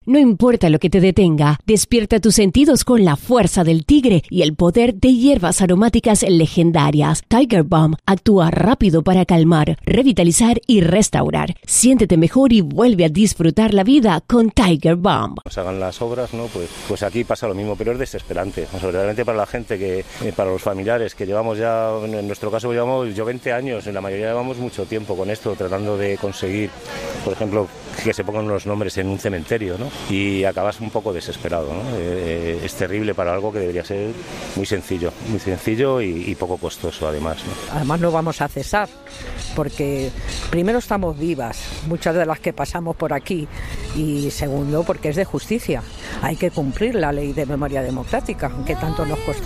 No importa lo que te detenga, despierta tus sentidos con la fuerza del tigre y el poder de hierbas aromáticas legendarias. Tiger Balm actúa rápido para calmar, revitalizar y restaurar. Siéntete mejor y vuelve a disfrutar la vida con Tiger Balm. Nos hagan las obras, ¿no? Pues aquí pasa lo mismo, pero es desesperante. Realmente para la gente, para los familiares que llevamos ya, en nuestro caso llevamos 20 años, en la mayoría llevamos mucho tiempo con esto, tratando de conseguir, por ejemplo, que se pongan los nombres en un cementerio, ¿no? Y acabas un poco desesperado, ¿no? Es terrible para algo que debería ser muy sencillo y poco costoso además, ¿no? Además no vamos a cesar, porque primero estamos vivas, muchas de las que pasamos por aquí, y segundo porque es de justicia, hay que cumplir la ley de memoria democrática, aunque tanto nos costó